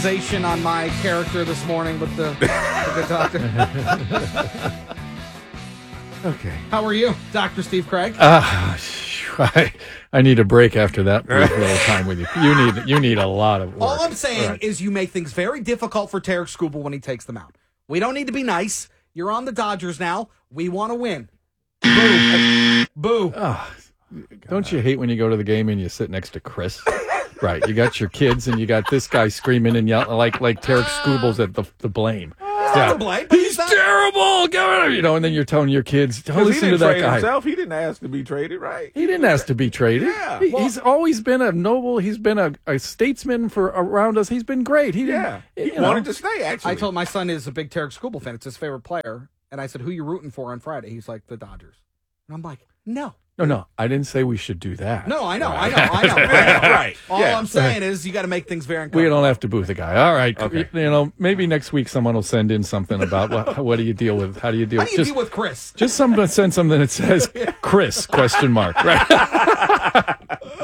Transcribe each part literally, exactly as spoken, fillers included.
On my character this morning with the, the good doctor. Okay. How are you, Doctor Steve Craig? Uh, I, I need a break after that brief little time with you. You need you need a lot of work. All I'm saying right. is you make things very difficult for Tarek Skubal when he takes them out. We don't need to be nice. You're on the Dodgers now. We want to win. Boo. Boo. Oh, don't you hate when you go to the game and you sit next to Chris? Right, you got your kids and you got this guy screaming and yelling like like Tarek Skubal's at the the blame. He's not the blame. But He's, he's not- terrible. Go, you know, and then you're telling your kids, don't listen he didn't to that trade guy. Himself. He didn't ask to be traded, right? He didn't ask to be traded. Yeah. He, Well- he's always been a noble. He's been a, a statesman for around us. He's been great. He didn't, Yeah, he you wanted know. to stay. Actually, I told my son is a big Tarek Skubal fan. It's his favorite player. And I said, who you rooting for on Friday? He's like, the Dodgers. And I'm like, no. No, no, I didn't say we should do that. No, I know, Right. I know, I know. I know. right. All yeah. I'm saying is you got to make things very We uncomfortable. don't have to booth a guy. All right. Okay. You know, maybe next week someone will send in something about what, what do you deal with? How do you deal How with do you just, deal with Chris? just someone send something that says Chris question mark. Right.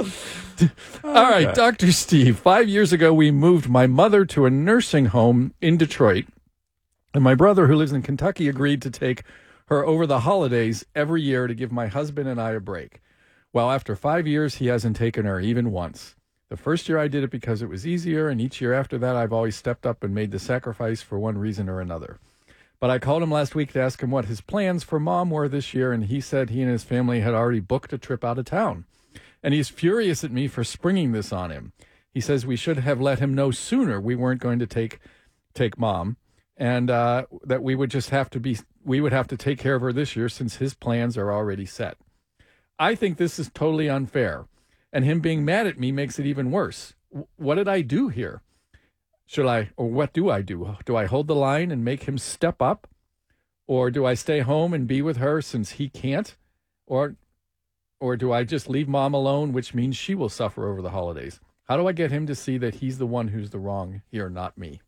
All right, Doctor Steve. Five years ago, we moved my mother to a nursing home in Detroit, and my brother, who lives in Kentucky, agreed to take her over the holidays every year to give my husband and I a break. Well, after five years, he hasn't taken her even once. The first year I did it because it was easier, and each year after that, I've always stepped up and made the sacrifice for one reason or another. But I called him last week to ask him what his plans for Mom were this year, and he said he and his family had already booked a trip out of town. And he's furious at me for springing this on him. He says we should have let him know sooner we weren't going to take take Mom, and uh, that we would just have to be we would have to take care of her this year since his plans are already set. I think this is totally unfair, and him being mad at me makes it even worse. W- what did I do here? Should I, or what do I do? Do I hold the line and make him step up? Or do I stay home and be with her since he can't? Or or do I just leave Mom alone, which means she will suffer over the holidays? How do I get him to see that he's the one who's the wrong here, not me?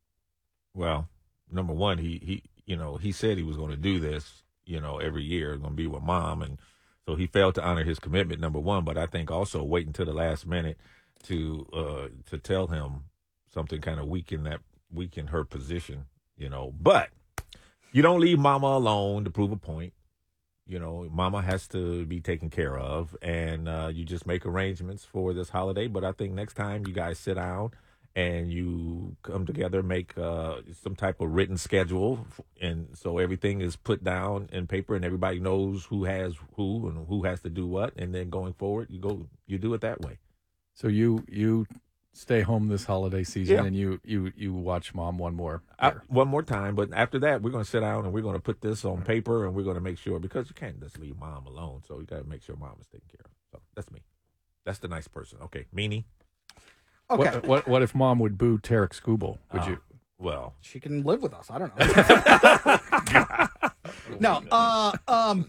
Well, number one, he he you know he said he was going to do this, you know, every year, going to be with Mom, and so he failed to honor his commitment. Number one, but I think also waiting until the last minute to uh, to tell him something kind of weaken that weaken her position, you know. But you don't leave Mama alone to prove a point. You know, Mama has to be taken care of, and uh, you just make arrangements for this holiday. But I think next time you guys sit down and you come together, make uh, some type of written schedule, and so everything is put down in paper, and everybody knows who has who and who has to do what. And then going forward, you go, you do it that way. So you you stay home this holiday season, Yeah. and you, you, you watch Mom one more I, year. one more time, but after that, we're going to sit down and we're going to put this on paper, and we're going to make sure, because you can't just leave Mom alone, so you got to make sure Mom is taken care of. So that's me. That's the nice person. Okay, Meanie. Okay. What, what what if Mom would boo Tarek Skubal? Would Oh, you? Well, She can live with us. I don't know. no. Uh, um,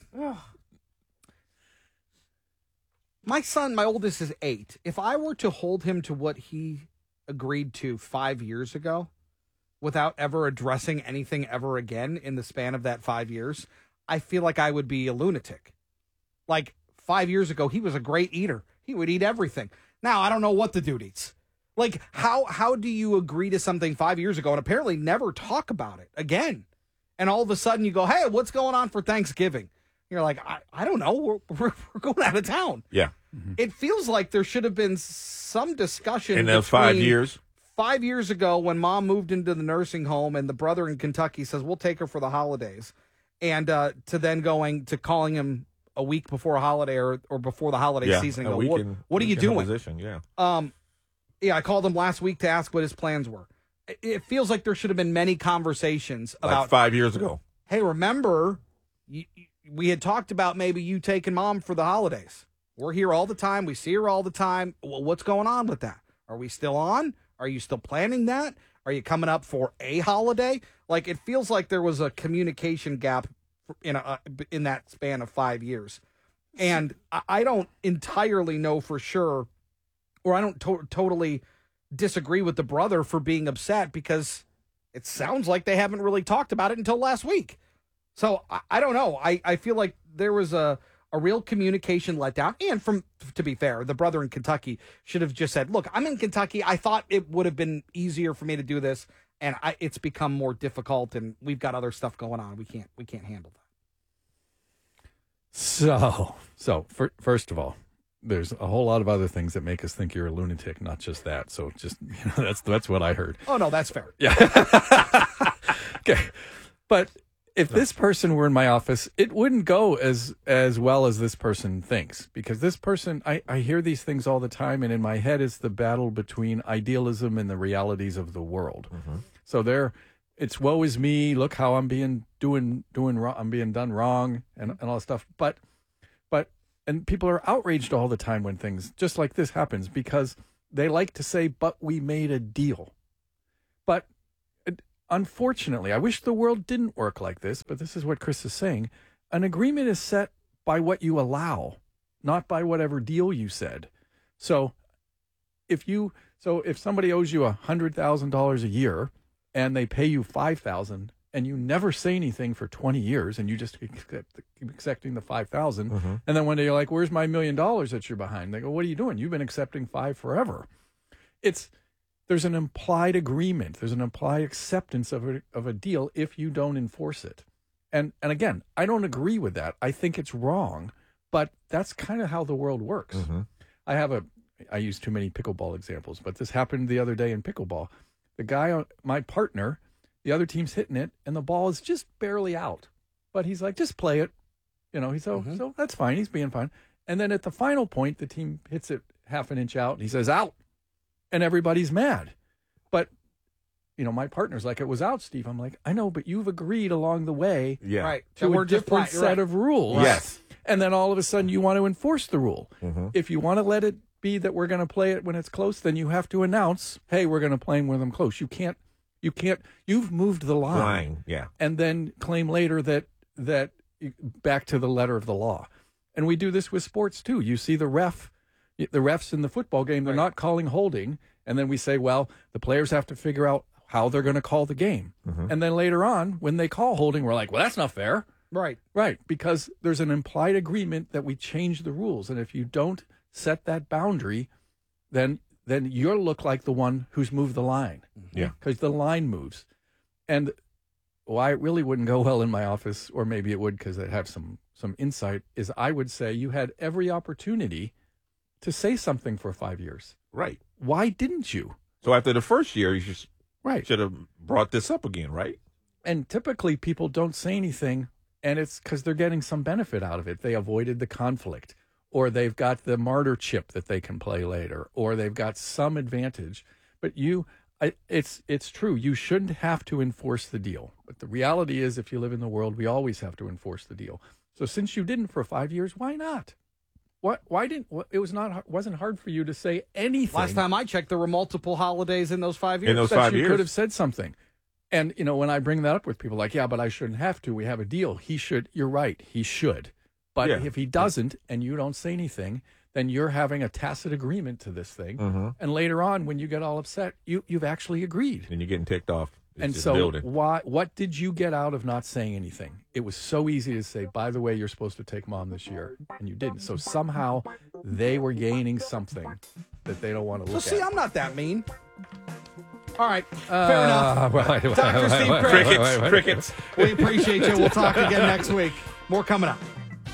my son, my oldest, is eight. If I were to hold him to what he agreed to five years ago without ever addressing anything ever again in the span of that five years, I feel like I would be a lunatic. Like five years ago, he was a great eater. He would eat everything. Now, I don't know what the dude eats. Like, how how do you agree to something five years ago and apparently never talk about it again? And all of a sudden you go, hey, what's going on for Thanksgiving? You're like, I, I don't know. We're, we're, we're going out of town. yeah. It feels like there should have been some discussion. In those five between years, Five years ago when Mom moved into the nursing home and the brother in Kentucky says, we'll take her for the holidays. And uh, to then going to calling him a week before a holiday or, or before the holiday yeah. season. And a go, what, weekend- what are you weekend doing? Position, yeah. Um, yeah, I called him last week to ask what his plans were. It- It feels like there should have been many conversations Like about, five years ago. hey, remember, you, you- we had talked about maybe you taking Mom for the holidays. We're here all the time. We see her all the time. Well, what's going on with that? Are we still on? Are you still planning that? Are you coming up for a holiday? Like, it feels like there was a communication gap in a, in that span of five years. And I- I don't entirely know for sure, or I don't to- totally disagree with the brother for being upset, because it sounds like they haven't really talked about it until last week. So I, I don't know. I, I feel like there was a, a real communication letdown. And from, to be fair, the brother in Kentucky should have just said, look, I'm in Kentucky. I thought it would have been easier for me to do this. And I, it's become more difficult, and we've got other stuff going on. We can't, we can't handle that. So, so for, first of all, there's a whole lot of other things that make us think you're a lunatic, not just that. So just, you know, that's, that's what I heard. Oh no, that's fair. Yeah. Okay. But if this person were in my office, it wouldn't go as as well as this person thinks, because this person, I, I hear these things all the time, and in my head is the battle between idealism and the realities of the world. Mm-hmm. So there, it's woe is me. Look how I'm being doing doing wrong. I'm being done wrong, and and all that stuff. But but and people are outraged all the time when things just like this happens, because they like to say, "But we made a deal." But unfortunately, I wish the world didn't work like this, but this is what Chris is saying. An agreement is set by what you allow, not by whatever deal you said. So if you, so if somebody owes you a hundred thousand dollars a year and they pay you five thousand, and you never say anything for twenty years, and you just accept, keep accepting the five thousand, mm-hmm. and then one day you're like, "Where's my million dollars that you're behind?" They go, "What are you doing? You've been accepting five forever." It's There's an implied agreement. There's an implied acceptance of a, of a deal if you don't enforce it. And and again, I don't agree with that. I think it's wrong, but that's kind of how the world works. Mm-hmm. I have a, I use too many pickleball examples, but this happened the other day in pickleball. The guy, my partner, the other team's hitting it, and the ball is just barely out. But he's like, just play it. You know, he's so, mm-hmm. so that's fine. He's being fine. And then at the final point, the team hits it half an inch out, and he says, out. And everybody's mad. But, you know, my partner's like, it was out, Steve. I'm like, I know, but you've agreed along the way yeah. right. to so a different set right. of rules. Yes. And then all of a sudden you want to enforce the rule. Mm-hmm. If you want to let it be that we're going to play it when it's close, then you have to announce, hey, we're going to play when I'm close. You can't, you can't, you've moved the line. Line, yeah. And then claim later that, that back to the letter of the law. And we do this with sports too. You see the ref, the refs in the football game, they're right. not calling holding. And then we say, well, the players have to figure out how they're going to call the game. Mm-hmm. And then later on, when they call holding, we're like, well, that's not fair. Right. Right. Because there's an implied agreement that we change the rules. And if you don't set that boundary, then then you'll look like the one who's moved the line. Yeah. Because the line moves. And why it really wouldn't go well in my office, or maybe it would because I'd have some, some insight, is I would say you had every opportunity to say something for five years. Right. Why didn't you? So after the first year, you just right. should have brought this up again, right? And typically people don't say anything, and it's because they're getting some benefit out of it. They avoided the conflict, or they've got the martyr chip that they can play later, or they've got some advantage. But you, I, it's it's true. You shouldn't have to enforce the deal. But the reality is, if you live in the world, we always have to enforce the deal. So since you didn't for five years, why not? What? Why didn't it was not wasn't hard for you to say anything? Last time I checked, there were multiple holidays in those five years. In those that five you years, could have said something. And you know, when I bring that up with people, like, yeah, but I shouldn't have to. We have a deal. He should. You're right. He should. But yeah. if he doesn't, and you don't say anything, then you're having a tacit agreement to this thing. Mm-hmm. And later on, when you get all upset, you you've actually agreed. And you're getting ticked off. It's and just so, building. why? What did you get out of not saying anything? It was so easy to say, by the way, you're supposed to take mom this year, and you didn't. So somehow they were gaining something that they don't want to look so see, at. I'm not that mean. All right, uh, fair enough. Wait, wait, Doctor wait, Steve wait, Craig. Crickets, wait, wait, wait. crickets. We appreciate you. We'll talk again next week. More coming up.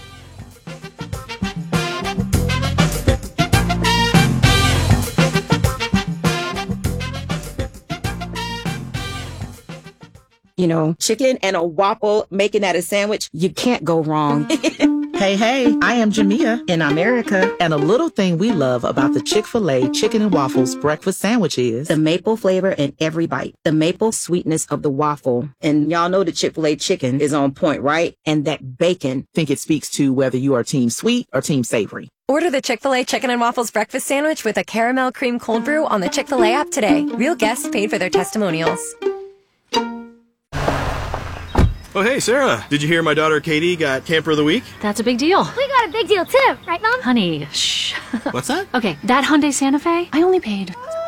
You know, chicken and a waffle, making that a sandwich, you can't go wrong. Hey, hey, I am Jamia in America. And a little thing we love about the Chick-fil-A Chicken and Waffles breakfast sandwich is the maple flavor in every bite, the maple sweetness of the waffle. And y'all know the Chick-fil-A chicken is on point, right? And that bacon. Think it speaks to whether you are team sweet or team savory. Order the Chick-fil-A Chicken and Waffles breakfast sandwich with a caramel cream cold brew on the Chick-fil-A app today. Real guests paid for their testimonials. Oh, hey, Sarah. Did you hear my daughter Katie got Camper of the Week? That's a big deal. We got a big deal, too. Right, Mom? Honey, shh. What's that? Okay, that Hyundai Santa Fe, I only paid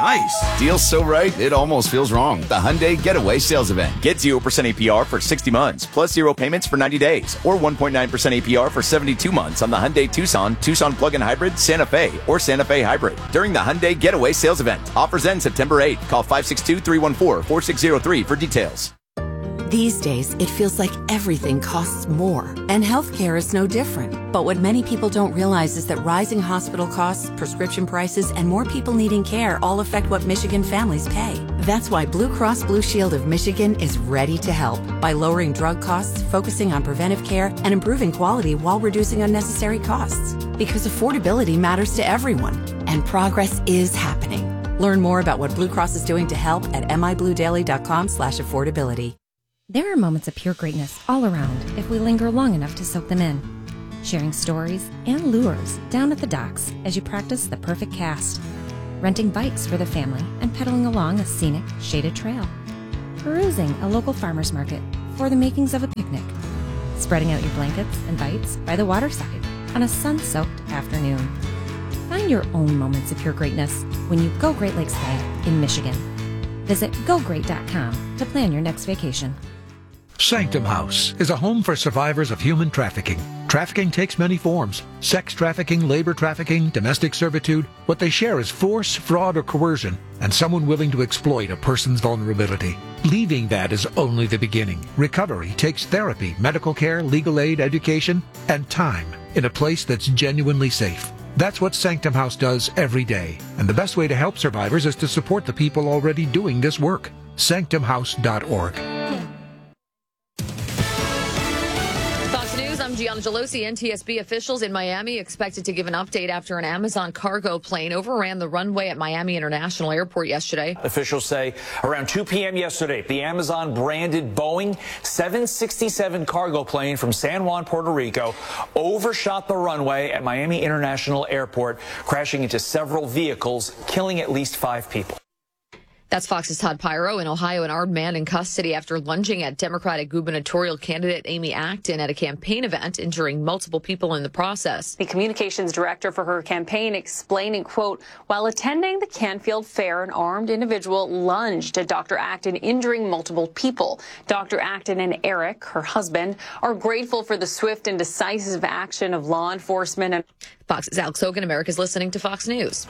Nice. Deal's so right, it almost feels wrong. The Hyundai Getaway Sales Event. Get zero percent A P R for sixty months, plus zero payments for ninety days, or one point nine percent A P R for seventy-two months on the Hyundai Tucson, Tucson Plug-in Hybrid, Santa Fe, or Santa Fe Hybrid during the Hyundai Getaway Sales Event. Offers end September eighth. Call five six two, three one four, four six zero three for details. These days, it feels like everything costs more, and healthcare is no different. But what many people don't realize is that rising hospital costs, prescription prices, and more people needing care all affect what Michigan families pay. That's why Blue Cross Blue Shield of Michigan is ready to help by lowering drug costs, focusing on preventive care, and improving quality while reducing unnecessary costs. Because affordability matters to everyone, and progress is happening. Learn more about what Blue Cross is doing to help at mibluedaily.com slash affordability. There are moments of pure greatness all around if we linger long enough to soak them in. Sharing stories and lures down at the docks as you practice the perfect cast. Renting bikes for the family and pedaling along a scenic, shaded trail. Perusing a local farmer's market for the makings of a picnic. Spreading out your blankets and bites by the waterside on a sun-soaked afternoon. Find your own moments of pure greatness when you go Great Lakes Bay in Michigan. Visit go great dot com to plan your next vacation. Sanctum House is a home for survivors of human trafficking. Trafficking takes many forms. Sex trafficking, labor trafficking, domestic servitude. What they share is force, fraud, or coercion, and someone willing to exploit a person's vulnerability. Leaving that is only the beginning. Recovery takes therapy, medical care, legal aid, education, and time in a place that's genuinely safe. That's what Sanctum House does every day. And the best way to help survivors is to support the people already doing this work. sanctum house dot org. Fox News, I'm Gianna Gelosi. N T S B officials in Miami expected to give an update after an Amazon cargo plane overran the runway at Miami International Airport yesterday. Officials say around two p.m. yesterday, the Amazon-branded Boeing seven sixty-seven cargo plane from San Juan, Puerto Rico, overshot the runway at Miami International Airport, crashing into several vehicles, killing at least five people. That's Fox's Todd Pyro. In Ohio, an armed man in custody after lunging at Democratic gubernatorial candidate Amy Acton at a campaign event, injuring multiple people in the process. The communications director for her campaign explaining, quote, while attending the Canfield Fair, an armed individual lunged at Doctor Acton, injuring multiple people. Doctor Acton and Eric, her husband, are grateful for the swift and decisive action of law enforcement. And Fox's Alex Hogan. America's listening to Fox News.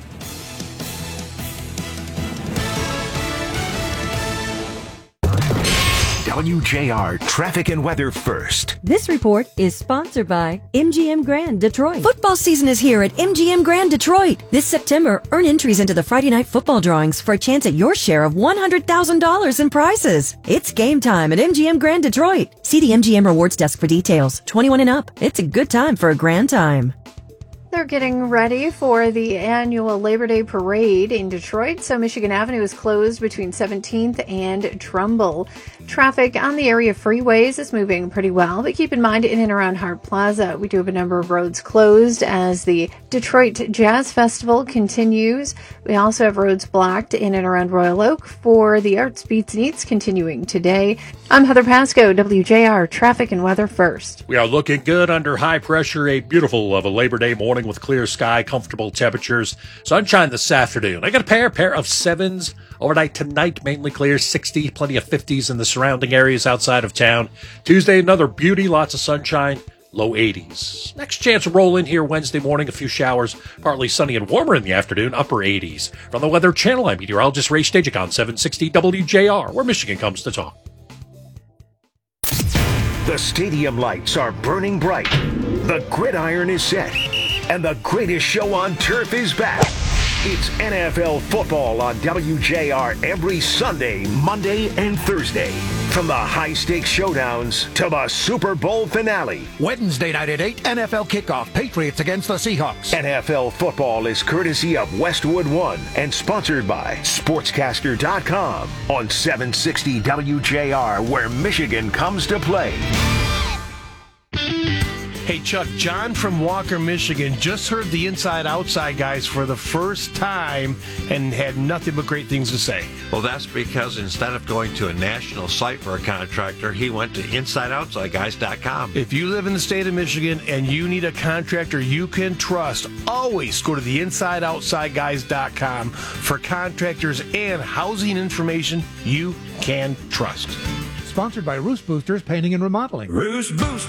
W J R Traffic and Weather First. This report is sponsored by M G M Grand Detroit. Football season is here at M G M Grand Detroit. This September, earn entries into the Friday night football drawings for a chance at your share of one hundred thousand dollars in prizes. It's game time at M G M Grand Detroit. See the M G M Rewards desk for details. twenty-one and up. It's a good time for a grand time. They're getting ready for the annual Labor Day parade in Detroit, so Michigan Avenue is closed between seventeenth and Trumbull. Traffic on the area freeways is moving pretty well, but keep in mind in and around Hart Plaza, we do have a number of roads closed as the Detroit Jazz Festival continues. We also have roads blocked in and around Royal Oak for the Arts, Beats, and Eats continuing today. I'm Heather Pasco, W J R Traffic and Weather First. We are looking good under high pressure. A beautiful of a Labor Day morning with clear sky, comfortable temperatures, sunshine this afternoon. I got a pair, pair of sevens. Overnight tonight, mainly clear, sixty, plenty of fifties in the surrounding areas outside of town. Tuesday, another beauty, lots of sunshine, low eighties. Next chance to roll in here Wednesday morning, a few showers, partly sunny and warmer in the afternoon, upper eighties. From the Weather Channel, I'm meteorologist Ray Stajic on seven sixty W J R, where Michigan comes to talk. The stadium lights are burning bright. The gridiron is set. And the greatest show on turf is back. It's N F L football on W J R every Sunday, Monday, and Thursday. From the high-stakes showdowns to the Super Bowl finale. Wednesday night at eight, N F L kickoff, Patriots against the Seahawks. N F L football is courtesy of Westwood One and sponsored by Sportscaster dot com on seven sixty W J R, where Michigan comes to play. Hey, Chuck, John from Walker, Michigan, just heard the Inside Outside guys for the first time and had nothing but great things to say. Well, that's because instead of going to a national site for a contractor, he went to inside outside guys dot com. If you live in the state of Michigan and you need a contractor you can trust, always go to the inside outside guys dot com for contractors and housing information you can trust. Sponsored by Roost Boosters Painting and Remodeling. Roost Boosters.